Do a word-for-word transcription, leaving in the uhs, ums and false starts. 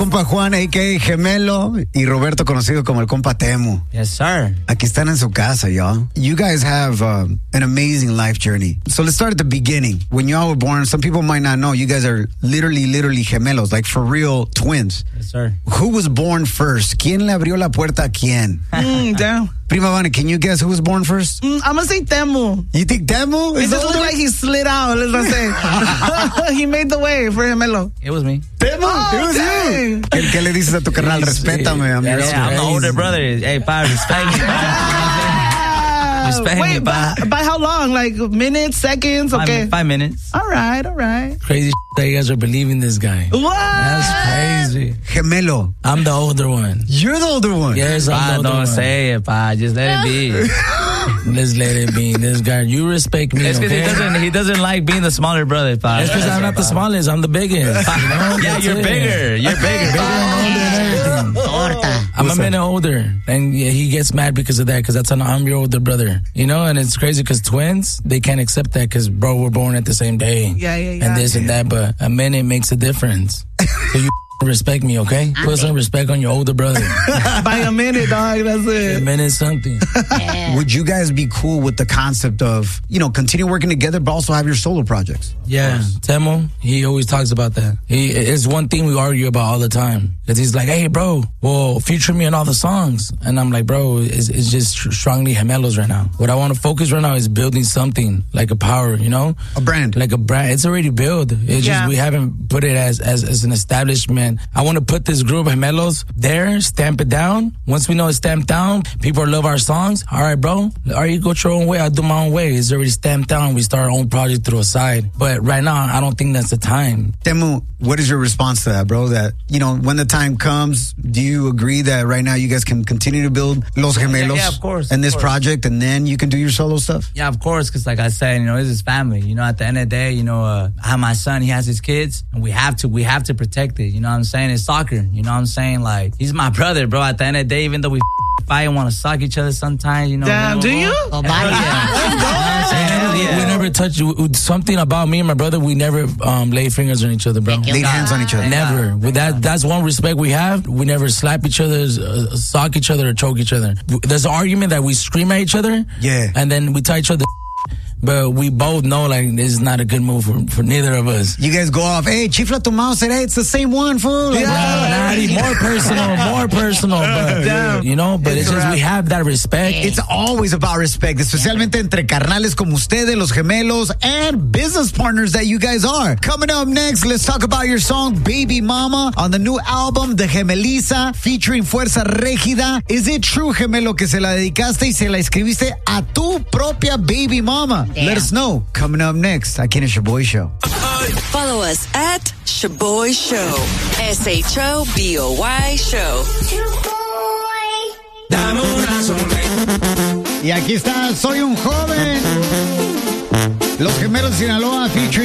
Compa Juan, a k a. Gemelo, y Roberto, conocido como el compa Temu. Yes, sir. Aquí están en su casa, y'all. You guys have uh, an amazing life journey. So let's start at the beginning. When y'all were born, some people might not know, you guys are literally, literally gemelos, like for real twins. Yes, sir. Who was born first? ¿Quién le abrió la puerta a quién? Mm, damn. Prima Vane, can you guess who was born first? Mm, I'm going to say Temu. You think Temu? It just looked like he slid out, let's say. He made the way for Gemelo. It was me. Temu, Oh, it was dang. you. ¿Qué, ¿Qué le dices a tu carnal? Respétame, Yeah, amigo. yeah, I'm the older brother. Hey, pa, respect me, pa. Respect Wait, me, by, pa. by how long? Like minutes, seconds? Five, Okay. five minutes. All right, all right. Crazy that you guys are believing this guy. What? That's crazy. Gemelo. I'm the older one. You're the older one. Yes, I'm Pa, the older don't one. say it, pa. Just let it be. Let's let it be. This guy, you respect me, It's because okay? he doesn't, he doesn't like being the smaller brother, pa. It's because I'm not the smallest. I'm the biggest. You know? Yeah, That's you're it. bigger. You're bigger. Bigger and older and everything. I'm a minute older, and yeah, he gets mad because of that, because that's an I'm your older brother, you know. And it's crazy because twins, they can't accept that because bro, we're born at the same day, Yeah, yeah, yeah. and this and that. But a minute makes a difference. So you respect me, okay? Put some respect on your older brother. By a minute, dog. That's A it. minute something. Would you guys be cool with the concept of, you know, continue working together, but also have your solo projects? Yeah, Temu, he always talks about that. He it's one thing we argue about all the time. Cause he's like, hey, bro, well, feature me on all the songs. And I'm like, bro, it's, it's just strongly gemelos right now. What I want to focus right now is building something like a power, you know? A brand. Like a brand. It's already built. It's Yeah. just we haven't put it as, as, as an establishment. I want to put this group of gemelos there, stamp it down. Once we know it's stamped down, people love our songs. All right, bro. All right, you go your own way. I'll do my own way. It's already stamped down. We start our own project through a side. But right now, I don't think that's the time. Temu, what is your response to that, bro? That, you know, when the time comes, do you agree that right now you guys can continue to build Los Gemelos yeah, of course, and of this course. project, and then you can do your solo stuff? Yeah, of course, because like I said, you know, this is family. You know, at the end of the day, you know, uh, I have my son, he has his kids, and we have to, we have to protect it. You know what I'm saying? It's soccer. You know what I'm saying? Like, he's my brother, bro. At the end of the day, even though we fight and want to suck each other sometimes, you know. Damn, we'll- do you? Hell yeah. Hell We yeah. never touch something about me and my brother. We never um, lay fingers on each other, bro. Laid hands on each other. Never. With that, that's one respect we have. We never slap each other, uh, sock each other, or choke each other. There's an argument that we scream at each other, Yeah. and then we tell each other. But we both know, like, this is not a good move for, for neither of us. You guys go off, hey, chifla tu mouse, hey, it's the same one, fool. Like, Nah, nah, more personal, more personal. But, Damn. you know, but it's, It's just rap. we have that respect. It's always about respect, especialmente entre carnales como ustedes, los gemelos, and business partners that you guys are. Coming up next, let's talk about your song, Baby Mama, on the new album, The Gemeliza, featuring Fuerza Régida. Is it true, gemelo, que se la dedicaste y se la escribiste a tu propia baby mama? Damn. Let us know. Coming up next, aquí en el Shaboy Show. Follow us at Shaboy Show. S H O B O Y Show. Y aquí está, soy un joven. Los gemelos de Sinaloa, featuring